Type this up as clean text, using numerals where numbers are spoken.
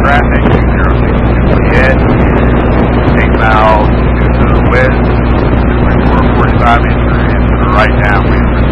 traffic, 2062 Fayette, 8 miles to the west, 4445 entry, and to the right downwind.